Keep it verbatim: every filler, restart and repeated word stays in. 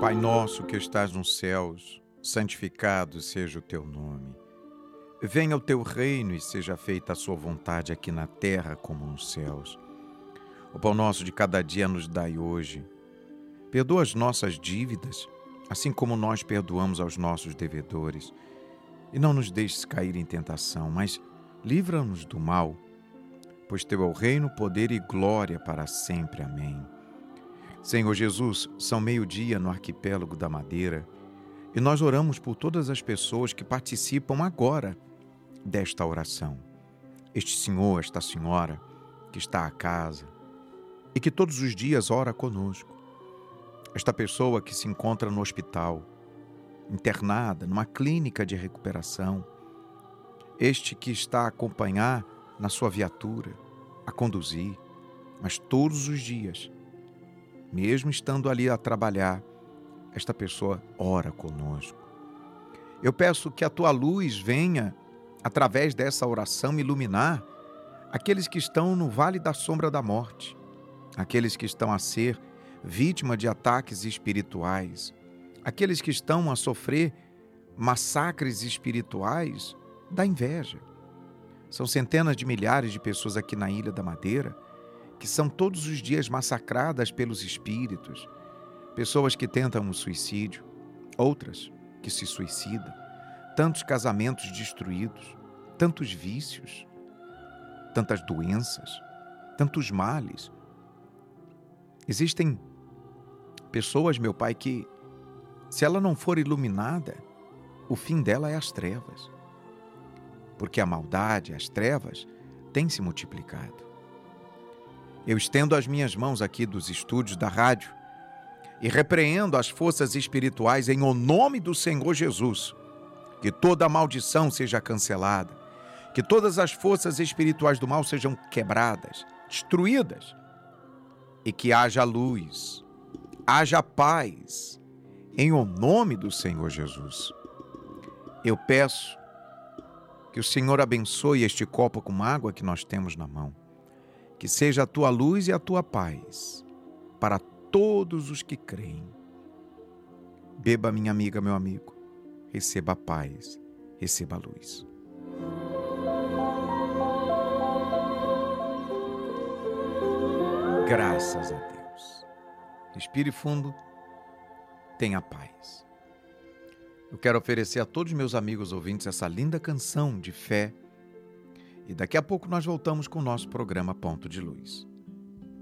Pai nosso que estás nos céus, santificado seja o teu nome. Venha o teu reino e seja feita a sua vontade aqui na terra como nos céus. O pão nosso de cada dia nos dai hoje. Perdoa as nossas dívidas, assim como nós perdoamos aos nossos devedores. E não nos deixes cair em tentação, mas livra-nos do mal, pois teu é o reino, poder e glória para sempre. Amém. Senhor Jesus, são meio-dia no arquipélago da Madeira e nós oramos por todas as pessoas que participam agora desta oração. Este senhor, esta senhora que está a casa e que todos os dias ora conosco. Esta pessoa que se encontra no hospital, internada, numa clínica de recuperação. Este que está a acompanhar na sua viatura, a conduzir, mas todos os dias, mesmo estando ali a trabalhar, esta pessoa ora conosco. Eu peço que a tua luz venha, através dessa oração, iluminar aqueles que estão no vale da sombra da morte, aqueles que estão a ser vítima de ataques espirituais, aqueles que estão a sofrer massacres espirituais da inveja. São centenas de milhares de pessoas aqui na Ilha da Madeira que são todos os dias massacradas pelos espíritos, pessoas que tentam o suicídio, outras que se suicidam, tantos casamentos destruídos, tantos vícios, tantas doenças, tantos males. Existem pessoas, meu Pai, que, se ela não for iluminada, o fim dela é as trevas, porque a maldade, as trevas, têm se multiplicado. Eu estendo as minhas mãos aqui dos estúdios da rádio e repreendo as forças espirituais em o nome do Senhor Jesus. Que toda maldição seja cancelada, que todas as forças espirituais do mal sejam quebradas, destruídas, e que haja luz, haja paz, em o nome do Senhor Jesus. Eu peço que o Senhor abençoe este copo com água que nós temos na mão. Que seja a tua luz e a tua paz para todos os que creem. Beba, minha amiga, meu amigo. Receba a paz, receba a luz. Graças a Deus. Respire fundo, tenha paz. Eu quero oferecer a todos os meus amigos ouvintes essa linda canção de fé. E daqui a pouco nós voltamos com o nosso programa Ponto de Luz.